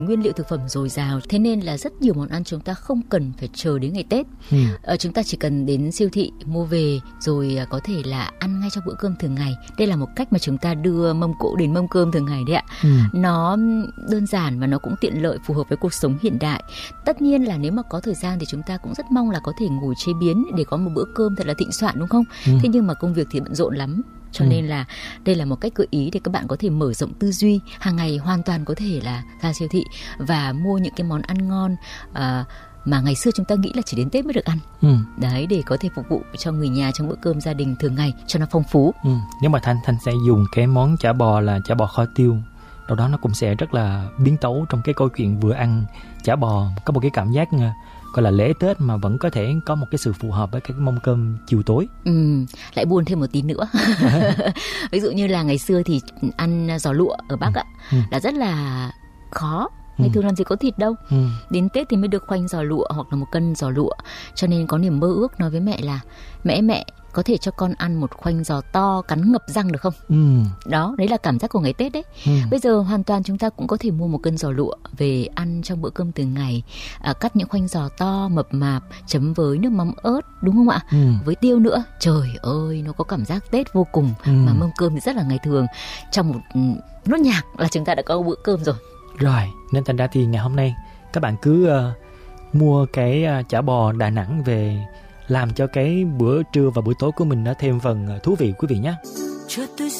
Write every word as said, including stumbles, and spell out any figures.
Nguyên liệu thực phẩm dồi dào, thế nên là rất nhiều món ăn chúng ta không cần phải chờ đến ngày Tết. Ừ. Ờ, chúng ta chỉ cần đến siêu thị mua về rồi có thể là ăn ngay trong bữa cơm thường ngày. Đây là một cách mà chúng ta đưa mâm cỗ đến mâm cơm thường ngày đấy ạ. Ừ. Nó đơn giản và nó cũng tiện lợi, phù hợp với cuộc sống hiện đại. Tất nhiên là nếu mà có thời gian thì chúng ta cũng rất mong là có thể ngồi chế biến để có một bữa cơm thật là thịnh soạn, đúng không? Ừ. Thế nhưng mà công việc thì bận rộn lắm. Cho ừ. nên là đây là một cách gợi ý để các bạn có thể mở rộng tư duy. Hàng ngày hoàn toàn có thể là ra siêu thị và mua những cái món ăn ngon à, mà ngày xưa chúng ta nghĩ là chỉ đến Tết mới được ăn. Ừ. Đấy, để có thể phục vụ cho người nhà trong bữa cơm gia đình thường ngày cho nó phong phú. Ừ. Nếu mà Thanh Thanh sẽ dùng cái món chả bò là chả bò kho tiêu, đâu đó nó cũng sẽ rất là biến tấu trong cái câu chuyện vừa ăn chả bò, có một cái cảm giác gọi là lễ Tết mà vẫn có thể có một cái sự phù hợp với cái mâm cơm chiều tối. Ừ, lại buồn thêm một tí nữa. Ví dụ như là ngày xưa thì ăn giò lụa ở Bắc ạ, ừ. là rất là khó. Ngày ừ. thường làm gì có thịt đâu. Ừ. Đến Tết thì mới được khoanh giò lụa hoặc là một cân giò lụa. Cho nên có niềm mơ ước nói với mẹ là mẹ mẹ có thể cho con ăn một khoanh giò to cắn ngập răng được không? Ừ. Đó, đấy là cảm giác của ngày Tết đấy. Ừ. Bây giờ hoàn toàn chúng ta cũng có thể mua một cân giò lụa về ăn trong bữa cơm thường ngày, à, cắt những khoanh giò to mập mạp, chấm với nước mắm ớt, đúng không ạ? Ừ. Với tiêu nữa. Trời ơi, nó có cảm giác Tết vô cùng. Ừ. Mà mâm cơm thì rất là ngày thường. Trong một nốt nhạc là chúng ta đã có bữa cơm rồi. Rồi, nên thành ra thì ngày hôm nay các bạn cứ uh, mua cái uh, chả bò Đà Nẵng về làm cho cái bữa trưa và bữa tối của mình nó thêm phần uh, thú vị quý vị nhé.